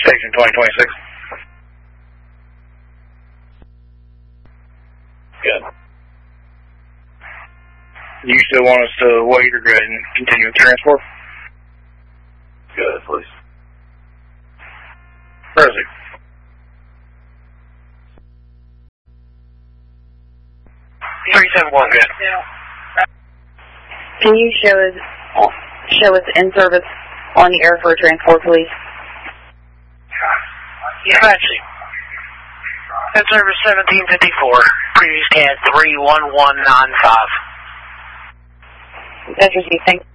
Station 2026. Good. You still want us to wait or go ahead and continue with transport? Good, please. Where is he? $371, good. Can you show us in service on the air for transport, please? Yeah, actually. In service 1754, previous CAD 31195. That's received. Thanks.